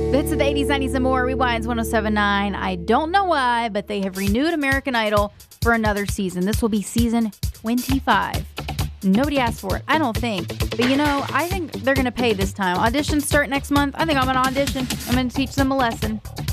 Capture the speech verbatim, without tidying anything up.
Bits of the eighties, nineties, and more. Rewinds one oh seven point nine. I don't know why, but they have renewed American Idol for another season. This will be season twenty-five. Nobody asked for it, I don't think. But you know, I think they're going to pay this time. Auditions start next month. I think I'm going to audition. I'm going to teach them a lesson.